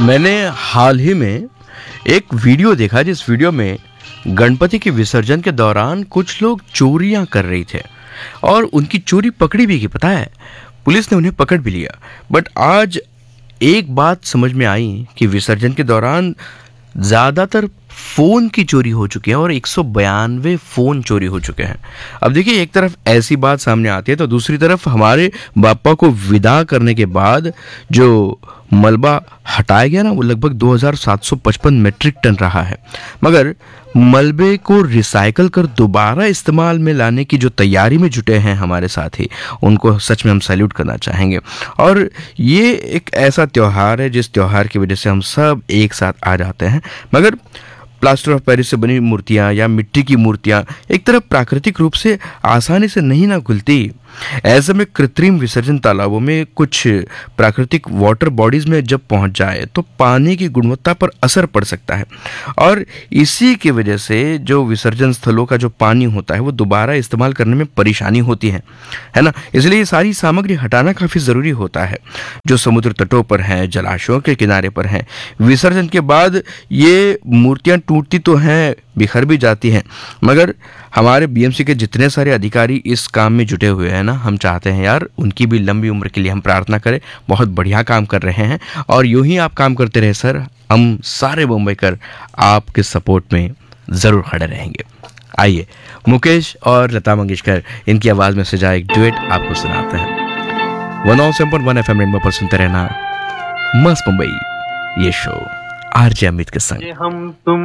मैंने हाल ही में एक वीडियो देखा जिस वीडियो में गणपति के विसर्जन के दौरान कुछ लोग चोरियां कर रहे थे और उनकी चोरी पकड़ी भी गई। पता है, पुलिस ने उन्हें पकड़ भी लिया। बट आज एक बात समझ में आई कि विसर्जन के दौरान ज़्यादातर फ़ोन की चोरी हो चुकी है और 192 फ़ोन चोरी हो चुके हैं। अब देखिए, एक तरफ ऐसी बात सामने आती है तो दूसरी तरफ हमारे बापा को विदा करने के बाद जो मलबा हटाया गया ना, वो लगभग 2755 मीट्रिक टन रहा है। मगर मलबे को रिसाइकल कर दोबारा इस्तेमाल में लाने की जो तैयारी में जुटे हैं हमारे साथी, उनको सच में हम सैल्यूट करना चाहेंगे। और ये एक ऐसा त्यौहार है जिस त्यौहार की वजह से हम सब एक साथ आ जाते हैं। मगर प्लास्टर ऑफ पेरिस से बनी मूर्तियाँ या मिट्टी की मूर्तियाँ एक तरफ प्राकृतिक रूप से आसानी से नहीं ना घुलती। ऐसे में कृत्रिम विसर्जन तालाबों में कुछ प्राकृतिक वाटर बॉडीज में जब पहुंच जाए तो पानी की गुणवत्ता पर असर पड़ सकता है और इसी की वजह से जो विसर्जन स्थलों का जो पानी होता है वो दोबारा इस्तेमाल करने में परेशानी होती है ना। इसलिए ये सारी सामग्री हटाना काफ़ी ज़रूरी होता है। जो समुद्र तटों पर हैं, जलाशयों के किनारे पर हैं, विसर्जन के बाद ये मूर्तियाँ टूटती तो हैं, बिखर भी जाती हैं, मगर हमारे बीएमसी के जितने सारे अधिकारी इस काम में जुटे हुए हैं ना, हम चाहते हैं यार उनकी भी लंबी उम्र के लिए हम प्रार्थना करें। बहुत बढ़िया काम कर रहे हैं और यूं ही आप काम करते रहे सर। हम सारे मुंबईकर आपके सपोर्ट में ज़रूर खड़े रहेंगे। आइए मुकेश और लता मंगेशकर इनकी आवाज़ में सजा एक डुएट आपको सुनाते हैं। 107.1 FM रेनबो पर सुनते रहना मस्त मुंबई, ये शो आरजे अमित के संग। हम तुम